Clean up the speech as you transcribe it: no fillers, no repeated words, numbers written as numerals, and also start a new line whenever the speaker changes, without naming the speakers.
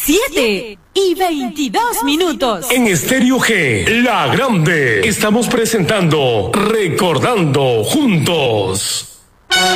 7:22.
En Estéreo G, La Grande, estamos presentando Recordando Juntos.